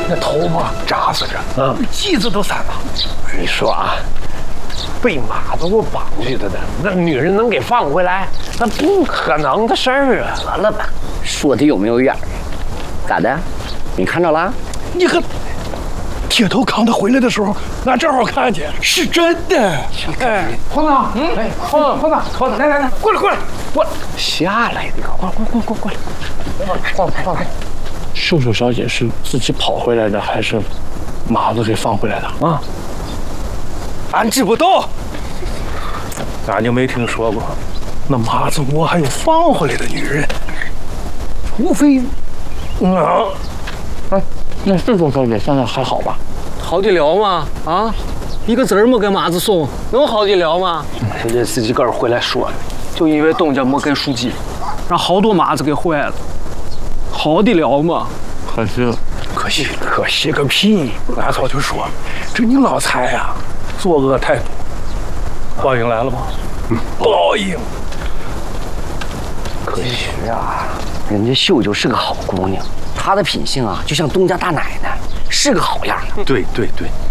那头发扎死着，机子都散了。你说啊，被马子给绑去的，那女人能给放回来？那不可能的事儿啊！ 得了吧，说的有没有眼儿？咋的？你看着了？ 你可铁头扛他回来的时候，那正好看见，是真的。哎，黄子，哎，黄子，来，过来，下来，你过来，放开。秀秀小姐是自己跑回来的，还是马子给放回来的啊？俺知不道，俺就没听说过。那马子窝还有放回来的女人，除非，那秀秀小姐现在还好吧？ 好得了吗？啊，一个子儿没给马子送，能好得了吗？ 人家自己个儿回来说， 就因为东家没跟书记，让好多马子给坏了，好得了吗？ 可惜个屁！俺早就说，这你老财呀，作恶太多。报应来了吗？报应。 可是啊，人家秀秀是个好姑娘，她的品性啊，就像东家大奶奶，是个好样的。 对，